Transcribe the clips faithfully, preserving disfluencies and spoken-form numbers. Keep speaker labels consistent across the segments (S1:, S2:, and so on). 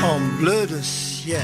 S1: en bleu de ciel.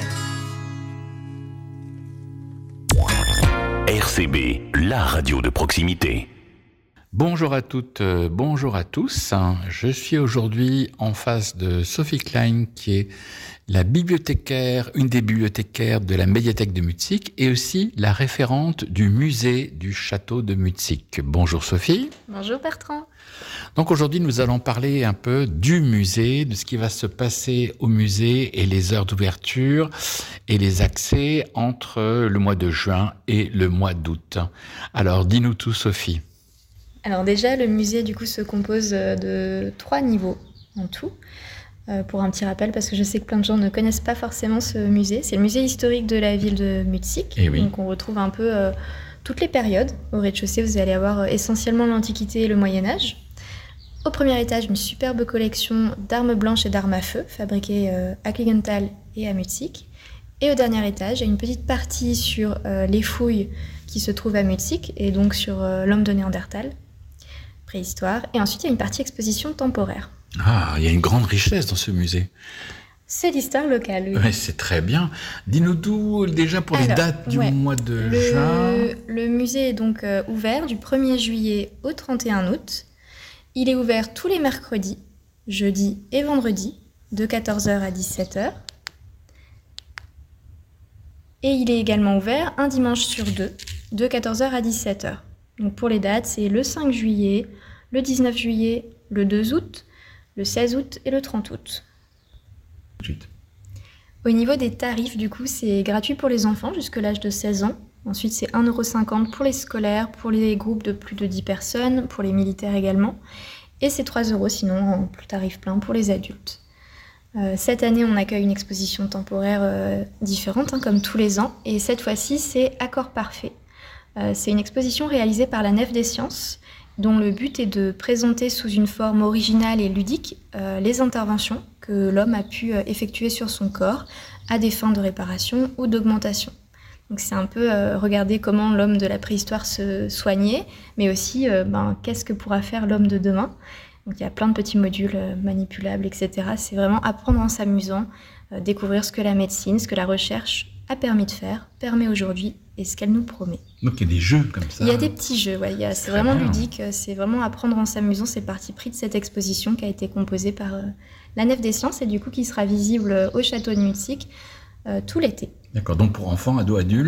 S2: R C B, la radio de proximité.
S3: Bonjour à toutes, euh, bonjour à tous. Je suis aujourd'hui en face de Sophie Klein, qui est la bibliothécaire, une des bibliothécaires de la médiathèque de Mutzig et aussi la référente du musée du château de Mutzig. Bonjour Sophie.
S4: Bonjour Bertrand.
S3: Donc aujourd'hui, nous allons parler un peu du musée, de ce qui va se passer au musée et les heures d'ouverture et les accès entre le mois de juin et le mois d'août. Alors, dis-nous tout, Sophie.
S4: Alors déjà, le musée du coup se compose de trois niveaux en tout. Euh, pour un petit rappel, parce que je sais que plein de gens ne connaissent pas forcément ce musée. C'est le musée historique de la ville de Mutzig.
S3: Eh oui.
S4: Donc on retrouve un peu euh, toutes les périodes. Au rez-de-chaussée, vous allez avoir euh, essentiellement l'Antiquité et le Moyen-Âge. Au premier étage, une superbe collection d'armes blanches et d'armes à feu, fabriquées euh, à Klingenthal et à Mutzig. Et au dernier étage, il y a une petite partie sur euh, les fouilles qui se trouvent à Mutzig, et donc sur euh, l'homme de Néandertal, préhistoire. Et ensuite, il y a une partie exposition temporaire.
S3: Ah, il y a une grande richesse dans ce musée.
S4: C'est l'histoire locale, oui.
S3: Ouais, c'est très bien. Dis-nous tout déjà pour les
S4: Alors,
S3: dates du
S4: ouais.
S3: mois de
S4: le,
S3: juin.
S4: Le musée est donc euh, ouvert du premier juillet au trente et un août. Il est ouvert tous les mercredis, jeudi et vendredi, de quatorze heures à dix-sept heures. Et il est également ouvert un dimanche sur deux, de quatorze heures à dix-sept heures. Donc pour les dates, c'est le cinq juillet, le dix-neuf juillet, le deux août, le seize août et le trente août.
S3: Ensuite.
S4: Au niveau des tarifs, du coup, c'est gratuit pour les enfants jusque l'âge de seize ans. Ensuite, c'est un euro cinquante pour les scolaires, pour les groupes de plus de dix personnes, pour les militaires également. Et c'est trois euros sinon en tarif plein pour les adultes. Euh, cette année, on accueille une exposition temporaire euh, différente, hein, comme tous les ans. Et cette fois-ci, c'est Accord parfait. Euh, c'est une exposition réalisée par la Nef des Sciences, dont le but est de présenter sous une forme originale et ludique euh, les interventions que l'homme a pu euh, effectuer sur son corps à des fins de réparation ou d'augmentation. Donc c'est un peu euh, regarder comment l'homme de la préhistoire se soignait, mais aussi euh, ben, qu'est-ce que pourra faire l'homme de demain. Donc il y a plein de petits modules euh, manipulables, et cetera. C'est vraiment apprendre en s'amusant, euh, découvrir ce que la médecine, ce que la recherche a permis de faire, permet aujourd'hui et ce qu'elle nous promet.
S3: Donc il y a des jeux comme ça.
S4: Il y a des petits jeux, ouais, il y a, c'est, c'est vraiment bien. Ludique, c'est vraiment apprendre en s'amusant, c'est le parti pris de cette exposition qui a été composée par euh, la Nef des Sciences et du coup qui sera visible au château de Mutzig euh, tout l'été.
S3: D'accord, donc pour enfants, ados, adultes